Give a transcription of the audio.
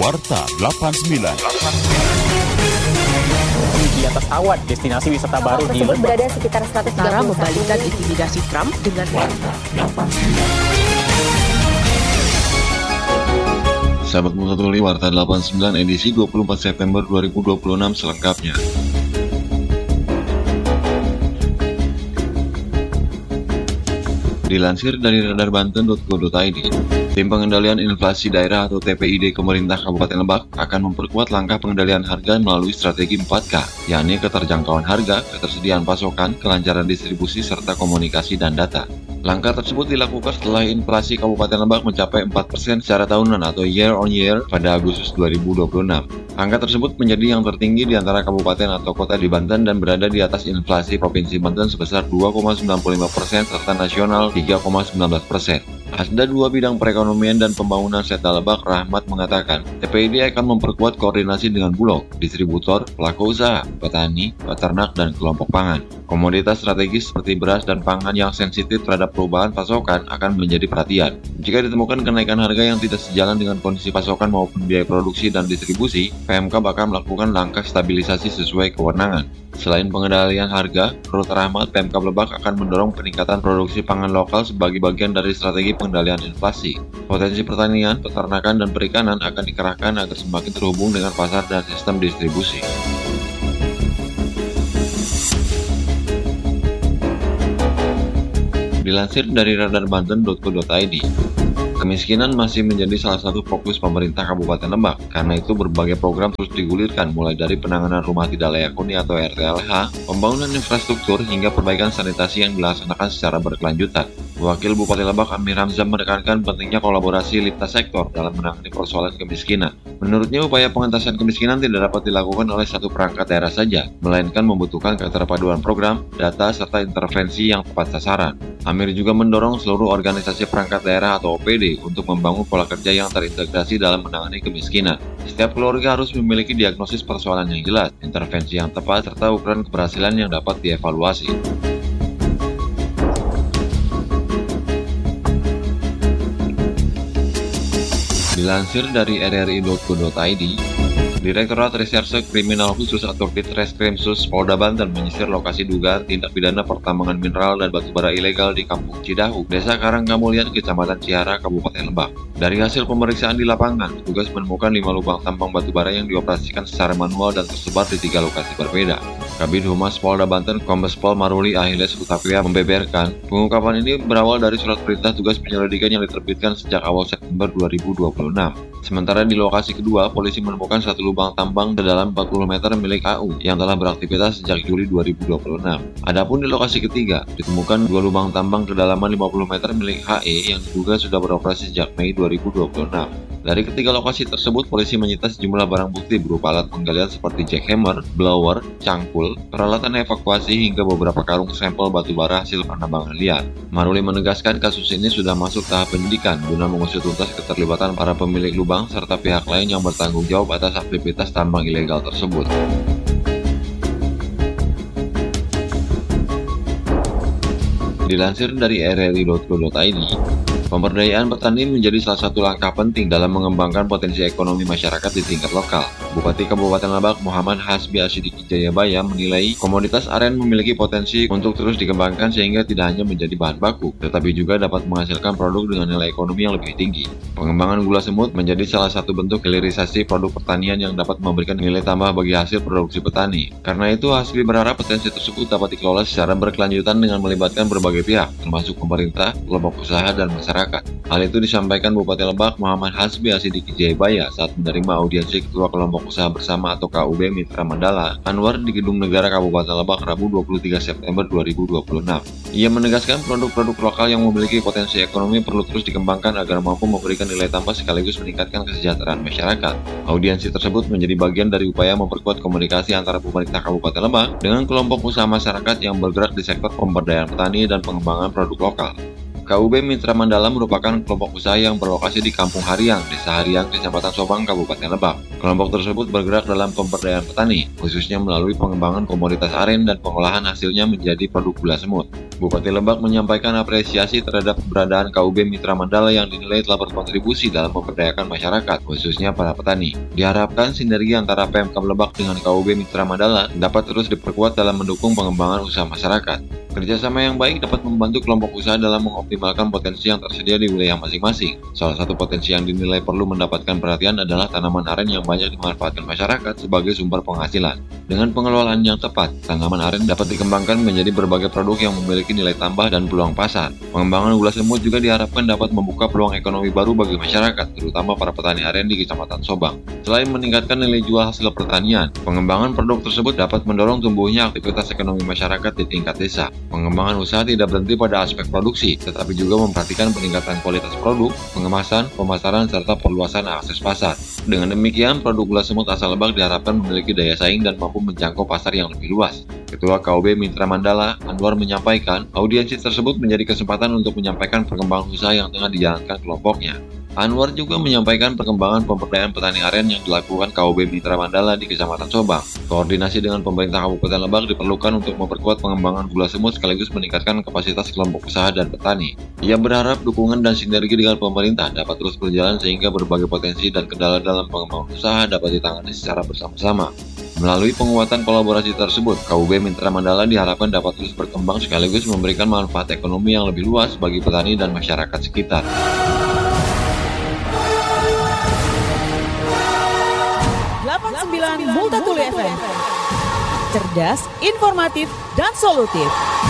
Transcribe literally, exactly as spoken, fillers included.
Warta delapan puluh sembilan. Di atas awan, destinasi wisata baru di tersebut berada sekitar seratus tiga puluh membalikan intimidasi Trump dengan Sahabat Musa Tuli, Warta delapan puluh sembilan edisi dua puluh empat September dua ribu dua puluh enam selengkapnya. Dilansir dari radar banten titik co titik i d, Tim Pengendalian Inflasi Daerah atau T P I D Pemerintah Kabupaten Lebak akan memperkuat langkah pengendalian harga melalui strategi empat K, yakni keterjangkauan harga, ketersediaan pasokan, kelancaran distribusi, serta komunikasi dan data. Langkah tersebut dilakukan setelah inflasi Kabupaten Lebak mencapai empat persen secara tahunan atau year on year pada Agustus dua ribu dua puluh enam. Angka tersebut menjadi yang tertinggi di antara kabupaten atau kota di Banten dan berada di atas inflasi Provinsi Banten sebesar dua koma sembilan puluh lima persen serta nasional tiga koma sembilan belas persen. Asda dua bidang perekonomian dan pembangunan Setda Lebak, Rahmat, mengatakan T P I D akan memperkuat koordinasi dengan Bulog, distributor, pelaku usaha, petani, peternak, dan kelompok pangan. Komoditas strategis seperti beras dan pangan yang sensitif terhadap perubahan pasokan akan menjadi perhatian. Jika ditemukan kenaikan harga yang tidak sejalan dengan kondisi pasokan maupun biaya produksi dan distribusi, P M K bakal melakukan langkah stabilisasi sesuai kewenangan. Selain pengendalian harga, menurut Rahmat, P M K Lebak akan mendorong peningkatan produksi pangan lokal sebagai bagian dari strategi pengendalian inflasi. Potensi pertanian, peternakan, dan perikanan akan dikerahkan agar semakin terhubung dengan pasar dan sistem distribusi. Dilansir dari radar banten titik co titik i d, kemiskinan masih menjadi salah satu fokus pemerintah Kabupaten Lebak. Karena itu berbagai program terus digulirkan, mulai dari penanganan rumah tidak layak huni atau R T L H, pembangunan infrastruktur, hingga perbaikan sanitasi yang dilaksanakan secara berkelanjutan. Wakil Bupati Lebak Amir Hamzah menekankan pentingnya kolaborasi lintas sektor dalam menangani persoalan kemiskinan. Menurutnya, upaya pengentasan kemiskinan tidak dapat dilakukan oleh satu perangkat daerah saja, melainkan membutuhkan keterpaduan program, data, serta intervensi yang tepat sasaran. Amir juga mendorong seluruh organisasi perangkat daerah atau O P D untuk membangun pola kerja yang terintegrasi dalam menangani kemiskinan. Setiap keluarga harus memiliki diagnosis persoalan yang jelas, intervensi yang tepat, serta ukuran keberhasilan yang dapat dievaluasi. Dilansir dari r r i titik co titik i d, Direktorat Reserse Kriminal Khusus atau Ditreskrimsus Polda Banten menyisir lokasi dugaan tindak pidana pertambangan mineral dan batubara ilegal di Kampung Cidahu, Desa Karangkamulian, Kecamatan Cihara, Kabupaten Lebak. Dari hasil pemeriksaan di lapangan, petugas menemukan lima lubang tambang batubara yang dioperasikan secara manual dan tersebar di tiga lokasi berbeda. Kabid Humas Polda Banten, Kombes Pol Maruli Ahiles Hutaplia membeberkan, pengungkapan ini berawal dari surat perintah tugas penyelidikan yang diterbitkan sejak awal September dua ribu dua puluh enam. Sementara di lokasi kedua, polisi menemukan satu lubang tambang sedalam empat puluh meter milik A U yang telah beraktivitas sejak Juli dua ribu dua puluh enam. Adapun di lokasi ketiga, ditemukan dua lubang tambang kedalaman lima puluh meter milik H E yang diduga sudah beroperasi sejak Mei dua ribu dua puluh enam. Dari ketiga lokasi tersebut, polisi menyita sejumlah barang bukti berupa alat penggalian seperti jackhammer, blower, cangkul, peralatan evakuasi, hingga beberapa karung sampel batubara hasil penambangan liar. Maruli menegaskan kasus ini sudah masuk tahap penyidikan guna mengusut tuntas keterlibatan para pemilik lubang serta pihak lain yang bertanggung jawab atas aktivitas tambang ilegal tersebut. Dilansir dari r r i titik co titik i d, pemberdayaan petani menjadi salah satu langkah penting dalam mengembangkan potensi ekonomi masyarakat di tingkat lokal. Bupati Kabupaten Lebak Muhammad Hasbi Asidiki Jayabaya menilai komoditas aren memiliki potensi untuk terus dikembangkan sehingga tidak hanya menjadi bahan baku, tetapi juga dapat menghasilkan produk dengan nilai ekonomi yang lebih tinggi. Pengembangan gula semut menjadi salah satu bentuk hilirisasi produk pertanian yang dapat memberikan nilai tambah bagi hasil produksi petani. Karena itu, Hasbi berharap potensi tersebut dapat dikelola secara berkelanjutan dengan melibatkan berbagai pihak, termasuk pemerintah, kelompok usaha, dan masyarakat. Hal itu disampaikan Bupati Lebak Muhammad Hasbi Asidiki Jayabaya saat menerima audiensi Ketua Kelompok Usaha Bersama atau K U B Mitra Mandala Anwar di Gedung Negara Kabupaten Lebak Rabu dua puluh tiga September dua ribu dua puluh enam. Ia menegaskan produk-produk lokal yang memiliki potensi ekonomi perlu terus dikembangkan agar mampu memberikan nilai tambah sekaligus meningkatkan kesejahteraan masyarakat. Audiensi tersebut menjadi bagian dari upaya memperkuat komunikasi antara pemerintah Kabupaten Lebak dengan kelompok usaha masyarakat yang bergerak di sektor pemberdayaan petani dan pengembangan produk lokal. K U B Mitra Mandala merupakan kelompok usaha yang berlokasi di Kampung Hariang, Desa Hariang, Kecamatan Sobang, Kabupaten Lebak. Kelompok tersebut bergerak dalam pemberdayaan petani, khususnya melalui pengembangan komoditas aren dan pengolahan hasilnya menjadi produk gula semut. Bupati Lebak menyampaikan apresiasi terhadap keberadaan K U B Mitra Mandala yang dinilai telah berkontribusi dalam memberdayakan masyarakat, khususnya para petani. Diharapkan sinergi antara Pemkab Lebak dengan K U B Mitra Mandala dapat terus diperkuat dalam mendukung pengembangan usaha masyarakat. Kerjasama yang baik dapat membantu kelompok usaha dalam mengoptimalkan potensi yang tersedia di wilayah masing-masing. Salah satu potensi yang dinilai perlu mendapatkan perhatian adalah tanaman aren yang banyak dimanfaatkan masyarakat sebagai sumber penghasilan. Dengan pengelolaan yang tepat, tanaman aren dapat dikembangkan menjadi berbagai produk yang memiliki nilai tambah dan peluang pasar. Pengembangan gula semut juga diharapkan dapat membuka peluang ekonomi baru bagi masyarakat, terutama para petani aren di Kecamatan Sobang. Selain meningkatkan nilai jual hasil pertanian, pengembangan produk tersebut dapat mendorong tumbuhnya aktivitas ekonomi masyarakat di tingkat desa. Pengembangan usaha tidak berhenti pada aspek produksi, tetapi juga memperhatikan peningkatan kualitas produk, pengemasan, pemasaran, serta perluasan akses pasar. Dengan demikian, produk gula semut asal Lebak diharapkan memiliki daya saing dan mampu menjangkau pasar yang lebih luas. Ketua K U B Mitra Mandala, Anwar, menyampaikan, audiensi tersebut menjadi kesempatan untuk menyampaikan perkembangan usaha yang tengah dijalankan kelompoknya. Anwar juga menyampaikan perkembangan pemberdayaan petani aren yang dilakukan K U B Mitra Mandala di Kecamatan Sobang. Koordinasi dengan pemerintah Kabupaten Lebak diperlukan untuk memperkuat pengembangan gula semut sekaligus meningkatkan kapasitas kelompok usaha dan petani. Ia berharap dukungan dan sinergi dengan pemerintah dapat terus berjalan sehingga berbagai potensi dan kendala dalam pengembangan usaha dapat ditangani secara bersama-sama. Melalui penguatan kolaborasi tersebut, K U B Mitra Mandala diharapkan dapat terus berkembang sekaligus memberikan manfaat ekonomi yang lebih luas bagi petani dan masyarakat sekitar. delapan puluh sembilan Multatuli F M. Cerdas, informatif, dan solutif.